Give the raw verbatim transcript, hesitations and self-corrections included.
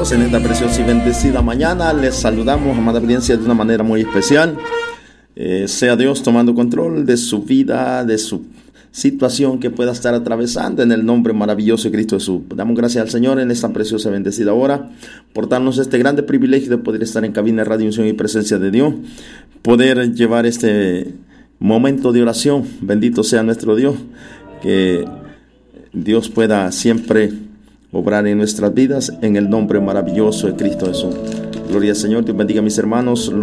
Dios, en esta preciosa y bendecida mañana les saludamos, amada audiencia, de una manera muy especial. Eh, sea Dios tomando control de su vida, de su situación que pueda estar atravesando, en el nombre maravilloso de Cristo Jesús. Damos gracias al Señor en esta preciosa y bendecida hora por darnos este grande privilegio de poder estar en cabina de radio, unción y presencia de Dios, poder llevar este momento de oración. Bendito sea nuestro Dios, que Dios pueda siempre obrar en nuestras vidas en el nombre maravilloso de Cristo Jesús. Gloria al Señor. Dios bendiga a mis hermanos.